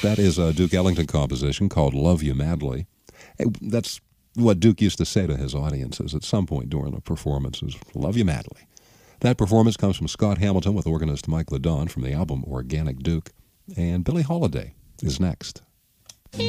That is a Duke Ellington composition called Love You Madly. That's what Duke used to say to his audiences at some point during the performances, love you madly. That performance comes from Scott Hamilton with organist Mike LeDon from the album Organic Duke. And Billie Holiday is next.